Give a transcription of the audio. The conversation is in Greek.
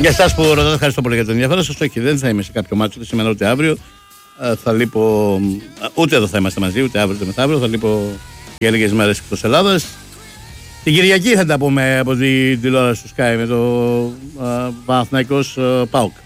Για εσάς που ρωτάτε, ευχαριστώ πολύ για τον ενδιαφέρον σας. Όχι, δεν θα είμαι σε κάποιο μάτσο ούτε σήμερα ούτε αύριο. Θα λείπω. Ούτε εδώ θα είμαστε μαζί, ούτε αύριο ούτε μεθαύριο. Θα λείπω για λίγες μέρες εκτός Ελλάδας. Την Κυριακή θα τα πούμε από την τηλεόραση του Sky με το Παναθηναϊκός ΠΑΟΚ.